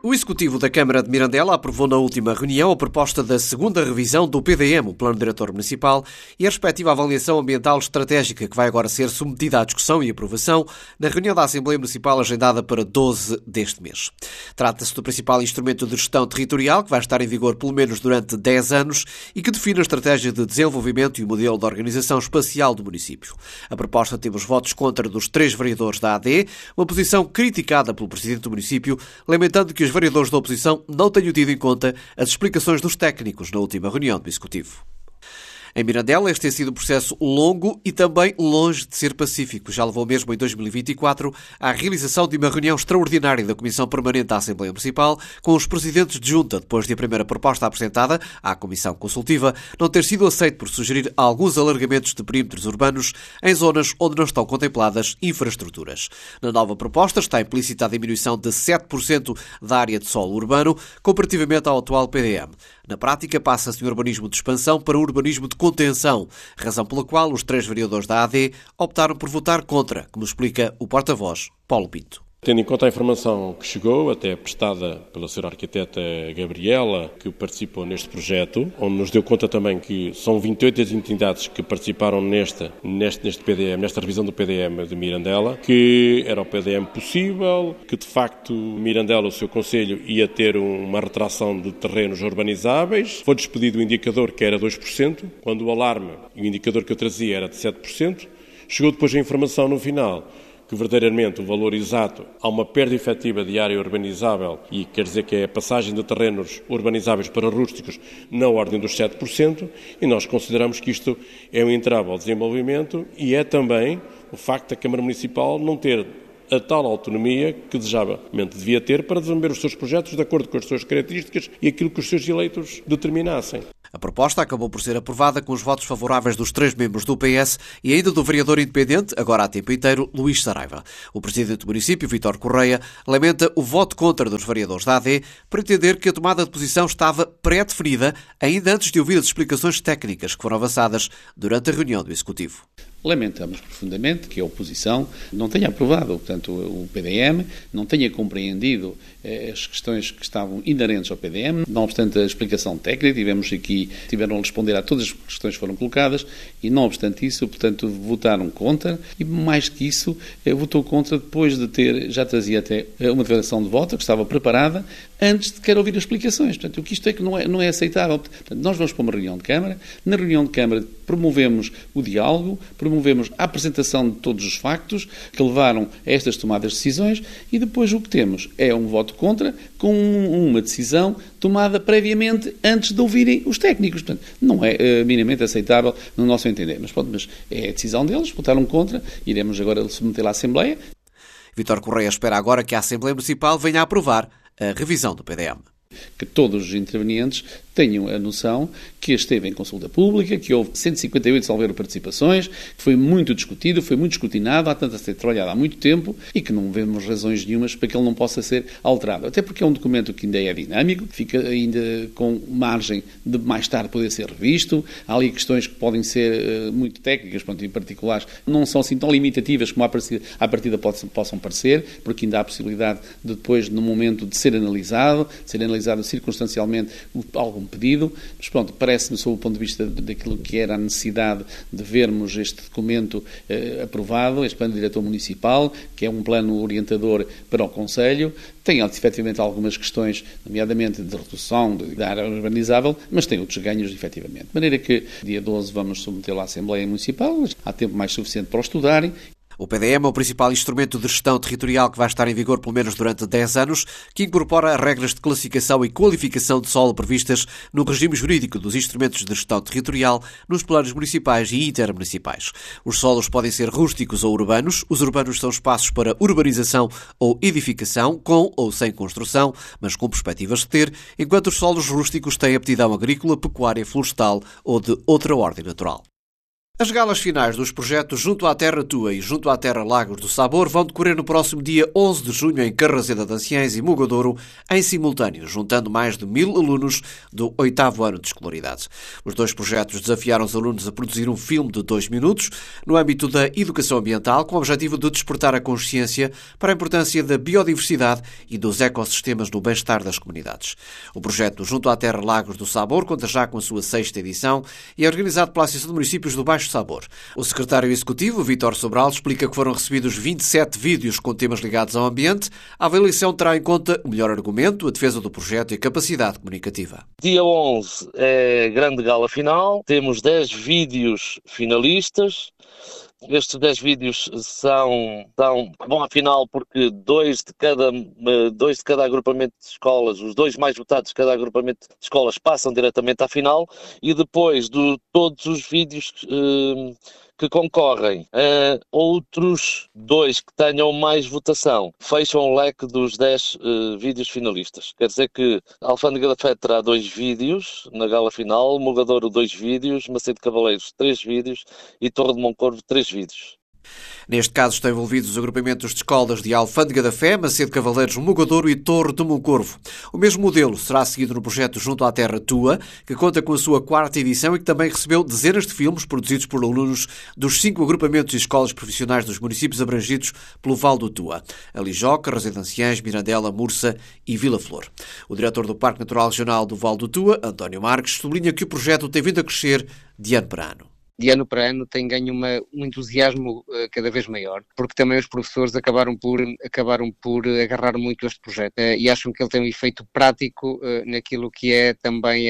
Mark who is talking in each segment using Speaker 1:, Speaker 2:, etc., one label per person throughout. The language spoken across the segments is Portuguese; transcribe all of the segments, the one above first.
Speaker 1: O Executivo da Câmara de Mirandela aprovou na última reunião a proposta da segunda revisão do PDM, o Plano Diretor Municipal, e a respectiva avaliação ambiental estratégica, que vai agora ser submetida à discussão e aprovação na reunião da Assembleia Municipal agendada para 12 deste mês. Trata-se do principal instrumento de gestão territorial, que vai estar em vigor pelo menos durante 10 anos e que define a estratégia de desenvolvimento e o modelo de organização espacial do município. A proposta teve os votos contra dos 3 vereadores da AD, uma posição criticada pelo Presidente do município, lamentando que os vereadores da oposição não tenham tido em conta as explicações dos técnicos na última reunião do Executivo. Em Mirandela, este tem sido um processo longo e também longe de ser pacífico. Já levou mesmo em 2024 à realização de uma reunião extraordinária da Comissão Permanente da Assembleia Municipal com os presidentes de junta, depois de a primeira proposta apresentada à Comissão Consultiva não ter sido aceita por sugerir alguns alargamentos de perímetros urbanos em zonas onde não estão contempladas infraestruturas. Na nova proposta está implícita a diminuição de 7% da área de solo urbano comparativamente ao atual PDM. Na prática, passa-se de um urbanismo de expansão para um urbanismo de contenção, razão pela qual os 3 vereadores da AD optaram por votar contra, como explica o porta-voz Paulo Pinto.
Speaker 2: Tendo em conta a informação que chegou, até prestada pela Sra. Arquiteta Gabriela, que participou neste projeto, onde nos deu conta também que são 28 as entidades que participaram neste PDM, nesta revisão do PDM de Mirandela, que era o PDM possível, que de facto Mirandela, o seu Conselho, ia ter uma retração de terrenos urbanizáveis. Foi despedido o indicador que era 2%, quando o alarme e o indicador que eu trazia era de 7%. Chegou depois a informação no final que verdadeiramente o valor exato há uma perda efetiva de área urbanizável e quer dizer que é a passagem de terrenos urbanizáveis para rústicos na ordem dos 7% e nós consideramos que isto é um entrave ao desenvolvimento e é também o facto da Câmara Municipal não ter a tal autonomia que desejadamente devia ter para desenvolver os seus projetos de acordo com as suas características e aquilo que os seus eleitos determinassem.
Speaker 1: A proposta acabou por ser aprovada com os votos favoráveis dos 3 membros do PS e ainda do vereador independente, agora a tempo inteiro, Luís Saraiva. O presidente do município, Vítor Correia, lamenta o voto contra dos vereadores da AD por entender que a tomada de posição estava pré-definida ainda antes de ouvir as explicações técnicas que foram avançadas durante a reunião do Executivo.
Speaker 3: Lamentamos profundamente que a oposição não tenha aprovado, portanto, o PDM, não tenha compreendido as questões que estavam inerentes ao PDM, não obstante a explicação técnica, tiveram a responder a todas as questões que foram colocadas e, não obstante isso, portanto, votaram contra e, mais que isso, votou contra depois de já trazia até uma declaração de voto que estava preparada antes de querer ouvir as explicações. Portanto, o que isto é que não é aceitável. Portanto, nós vamos para uma reunião de Câmara, na reunião de Câmara promovemos o diálogo, promovemos a apresentação de todos os factos que levaram a estas tomadas de decisões e depois o que temos é um voto contra com uma decisão tomada previamente antes de ouvirem os técnicos. Portanto, não é minimamente aceitável no nosso entender. Mas é a decisão deles, votaram contra, iremos agora submeter à Assembleia.
Speaker 1: Vítor Correia espera agora que a Assembleia Municipal venha a aprovar a revisão do PDM.
Speaker 3: Que todos os intervenientes tenham a noção que esteve em consulta pública, que houve 158 salveiro participações, que foi muito discutido, foi muito escrutinado, há tanto a ser trabalhado há muito tempo e que não vemos razões nenhumas para que ele não possa ser alterado. Até porque é um documento que ainda é dinâmico, que fica ainda com margem de mais tarde poder ser revisto. Há ali questões que podem ser muito técnicas, em particulares, não são assim tão limitativas como à partida possam parecer, porque ainda há a possibilidade de depois, no momento de ser analisado circunstancialmente algum pedido, mas pronto, parece-me, sob o ponto de vista daquilo que era a necessidade de vermos este documento aprovado, este plano diretor municipal, que é um plano orientador para o Conselho, tem efetivamente algumas questões, nomeadamente de redução da área urbanizável, mas tem outros ganhos, efetivamente. De maneira que, dia 12, vamos submetê-lo à Assembleia Municipal, há tempo mais suficiente para o estudarem.
Speaker 1: O PDM é o principal instrumento de gestão territorial que vai estar em vigor pelo menos durante 10 anos, que incorpora regras de classificação e qualificação de solo previstas no regime jurídico dos instrumentos de gestão territorial nos planos municipais e intermunicipais. Os solos podem ser rústicos ou urbanos. Os urbanos são espaços para urbanização ou edificação, com ou sem construção, mas com perspectivas de ter, enquanto os solos rústicos têm aptidão agrícola, pecuária, florestal ou de outra ordem natural. As galas finais dos projetos Junto à Terra Tua e Junto à Terra Lagos do Sabor vão decorrer no próximo dia 11 de junho em Carraseda de Anciães e Mugadouro, em simultâneo, juntando mais de 1000 alunos do 8º ano de escolaridade. Os dois projetos desafiaram os alunos a produzir um filme de 2 minutos no âmbito da educação ambiental, com o objetivo de despertar a consciência para a importância da biodiversidade e dos ecossistemas no bem-estar das comunidades. O projeto Junto à Terra Lagos do Sabor conta já com a sua 6ª edição e é organizado pela Associação de Municípios do Baixo Sabor. O secretário executivo, Vítor Sobral, explica que foram recebidos 27 vídeos com temas ligados ao ambiente. A avaliação terá em conta o melhor argumento, a defesa do projeto e a capacidade comunicativa.
Speaker 4: Dia 11 é grande gala final, temos 10 vídeos finalistas. Estes 10 vídeos são à final porque dois de cada agrupamento de escolas, os 2 mais votados de cada agrupamento de escolas passam diretamente à final e depois de todos os vídeos que concorrem, outros 2 que tenham mais votação fecham o leque dos 10 vídeos finalistas. Quer dizer que a Alfândega da Fé terá 2 vídeos na gala final, Mugadouro 2 vídeos, Macedo Cavaleiros 3 vídeos e Torre de Moncorvo 3 vídeos.
Speaker 1: Neste caso estão envolvidos os agrupamentos de escolas de Alfândega da Fé, Macedo Cavaleiros, Mugadouro e Torre de Moncorvo. O mesmo modelo será seguido no projeto Junto à Terra Tua, que conta com a sua 4ª edição e que também recebeu dezenas de filmes produzidos por alunos dos 5 agrupamentos e escolas profissionais dos municípios abrangidos pelo Val do Tua: Alijó, Carraseda de Anciães, Mirandela, Mursa e Vila Flor. O diretor do Parque Natural Regional do Val do Tua, António Marques, sublinha que o projeto tem vindo a crescer de ano para ano.
Speaker 5: De ano para ano tem ganho um entusiasmo cada vez maior, porque também os professores acabaram por agarrar muito este projeto e acham que ele tem um efeito prático naquilo que é também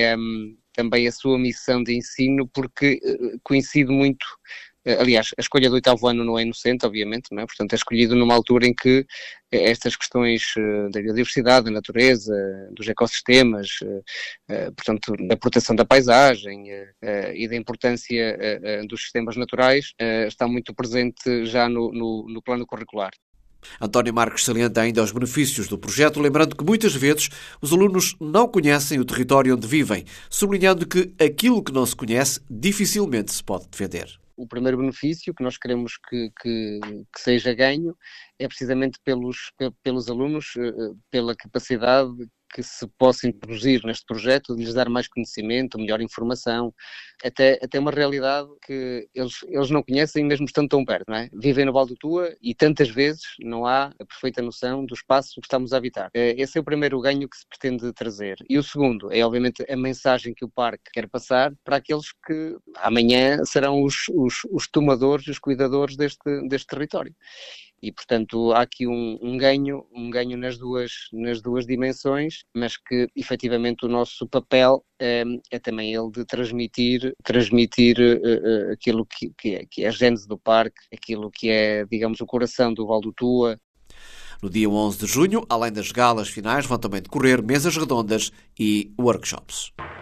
Speaker 5: a sua missão de ensino, porque coincide muito. Aliás, a escolha do 8º ano não é inocente, obviamente, não é? Portanto, é escolhido numa altura em que estas questões da biodiversidade, da natureza, dos ecossistemas, portanto, da proteção da paisagem e da importância dos sistemas naturais está muito presente já no plano curricular.
Speaker 1: António Marques salienta ainda os benefícios do projeto, lembrando que muitas vezes os alunos não conhecem o território onde vivem, sublinhando que aquilo que não se conhece dificilmente se pode defender.
Speaker 5: O primeiro benefício que nós queremos que seja ganho é precisamente pelos alunos, pela capacidade que se possa introduzir neste projeto, de lhes dar mais conhecimento, melhor informação, até uma realidade que eles não conhecem mesmo estando tão perto, não é? Vivem no Val do Tua e tantas vezes não há a perfeita noção do espaço que estamos a habitar. Esse é o primeiro ganho que se pretende trazer. E o segundo é, obviamente, a mensagem que o parque quer passar para aqueles que amanhã serão os tomadores e os cuidadores deste território. E, portanto, há aqui um ganho nas duas dimensões, mas que, efetivamente, o nosso papel é também ele de transmitir aquilo que é a gênese do parque, aquilo que é, digamos, o coração do Val do Tua.
Speaker 1: No dia 11 de junho, além das galas finais, vão também decorrer mesas redondas e workshops.